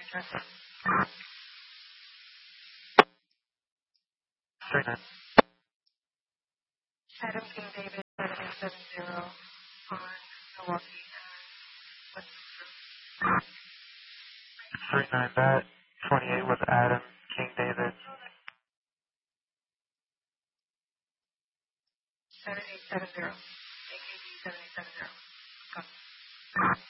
39. Adam King David 7870 on Milwaukee. 39 bat, 28 with Adam King David. 7870. AKB 7870. Go.